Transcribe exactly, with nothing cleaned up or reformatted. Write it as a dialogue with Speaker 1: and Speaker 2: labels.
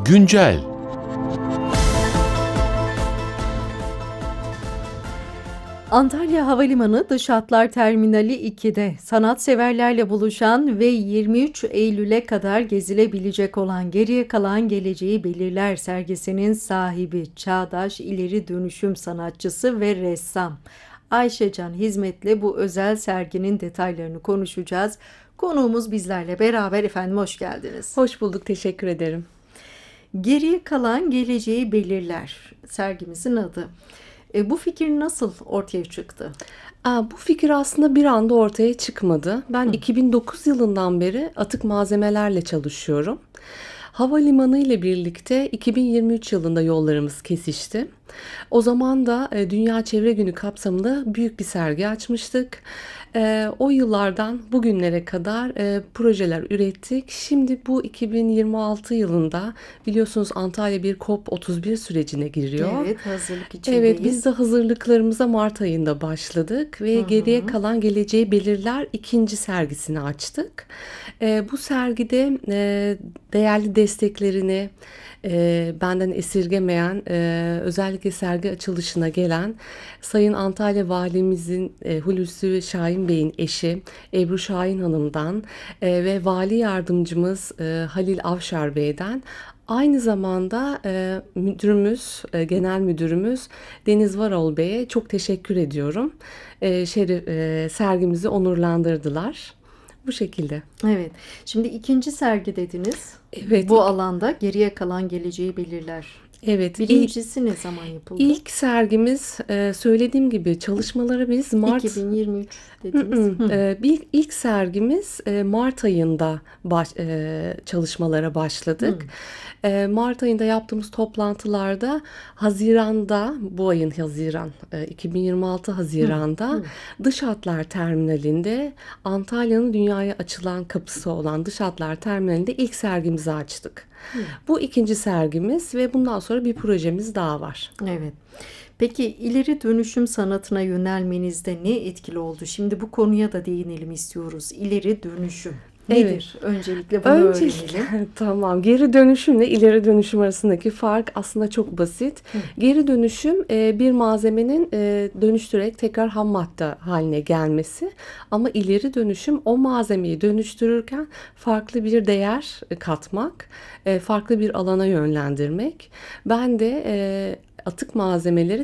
Speaker 1: Güncel.
Speaker 2: Antalya Havalimanı Dış Hatlar Terminali iki'de sanatseverlerle buluşan ve yirmi üç Eylül'e kadar gezilebilecek olan Geriye Kalan Geleceği Belirler sergisinin sahibi, çağdaş ileri dönüşüm sanatçısı ve ressam Ayşecan Hizmet'le bu özel serginin detaylarını konuşacağız. Konuğumuz bizlerle beraber. Efendim, hoş geldiniz.
Speaker 3: Hoş bulduk, teşekkür ederim.
Speaker 2: Geriye Kalan Geleceği Belirler sergimizin adı. E, bu fikir nasıl ortaya çıktı?
Speaker 3: Aa, bu fikir aslında bir anda ortaya çıkmadı. Ben Hı. iki bin dokuz yılından beri atık malzemelerle çalışıyorum. Havalimanı ile birlikte iki bin yirmi üç yılında yollarımız kesişti. O zaman da e, Dünya Çevre Günü kapsamında büyük bir sergi açmıştık. E, o yıllardan bugünlere kadar e, projeler ürettik. Şimdi bu iki bin yirmi altı yılında biliyorsunuz Antalya bir COP otuz bir sürecine giriyor.
Speaker 2: Evet, hazırlık içindeyiz.
Speaker 3: Evet, biz de hazırlıklarımıza Mart ayında başladık ve Hı-hı. Geriye Kalan Geleceği Belirler ikinci sergisini açtık. E, bu sergide e, değerli desteklerini e, benden esirgemeyen, e, özellikle sergi açılışına gelen Sayın Antalya Valimizin e, Hulusi Şahin Bey'in eşi Ebru Şahin Hanım'dan e, ve Vali Yardımcımız e, Halil Avşar Bey'den, aynı zamanda e, müdürümüz, e, genel müdürümüz Deniz Varol Bey'e çok teşekkür ediyorum. E, şerif, e, sergimizi onurlandırdılar. Bu şekilde.
Speaker 2: Evet. Şimdi ikinci sergi dediniz.
Speaker 3: Evet.
Speaker 2: Bu alanda Geriye Kalan Geleceği Belirler.
Speaker 3: Evet.
Speaker 2: Birincisi ilk, ne zaman yapıldı?
Speaker 3: İlk sergimiz e, söylediğim gibi çalışmaları biz Mart
Speaker 2: iki bin yirmi üç dediniz.
Speaker 3: e, bir ilk sergimiz e, Mart ayında baş, e, çalışmalara başladık. E, Mart ayında yaptığımız toplantılarda Haziran'da, bu ayın Haziran e, iki bin yirmi altı Haziran'da hı. Hı. Dış Hatlar Terminali'nde, Antalya'nın dünyaya açılan kapısı olan Dış Hatlar Terminali'nde ilk sergimizi açtık. Hı. Bu ikinci sergimiz ve bundan sonra bir projemiz daha var.
Speaker 2: Evet. Peki ileri dönüşüm sanatına yönelmenizde ne etkili oldu? Şimdi bu konuya da değinelim istiyoruz. İleri dönüşüm nedir? Evet. Öncelikle bunu Öncelikle, öğrenelim.
Speaker 3: Tamam. Geri dönüşümle ileri dönüşüm arasındaki fark aslında çok basit. Hı. Geri dönüşüm bir malzemenin dönüştürerek tekrar ham madde haline gelmesi. Ama ileri dönüşüm o malzemeyi dönüştürürken farklı bir değer katmak, farklı bir alana yönlendirmek. Ben de atık malzemeleri